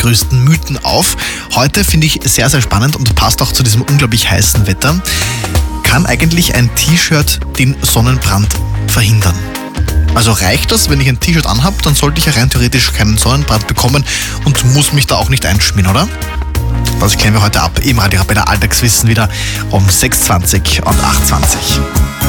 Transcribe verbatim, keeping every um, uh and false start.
größten Mythen auf. Heute finde ich sehr, sehr spannend und passt auch zu diesem unglaublich heißen Wetter. Kann eigentlich ein T-Shirt den Sonnenbrand verhindern? Also reicht das, wenn ich ein T-Shirt anhabe, dann sollte ich ja rein theoretisch keinen Sonnenbrand bekommen und muss mich da auch nicht einschmieren, oder? Das klären wir heute ab im Radio Arabella Alltagswissen wieder um sechs Uhr zwanzig und acht Uhr zwanzig.